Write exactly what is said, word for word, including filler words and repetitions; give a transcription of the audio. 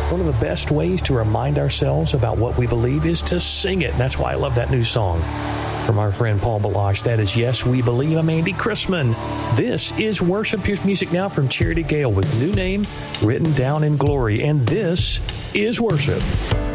One of the best ways to remind ourselves about what we believe is to sing it. And that's why I love that new song from our friend Paul Balash. That is Yes, We Believe. I'm Andy Chrisman. This is Worship. Here's music now from Charity Gale with New Name, Written Down in Glory. And this is Worship.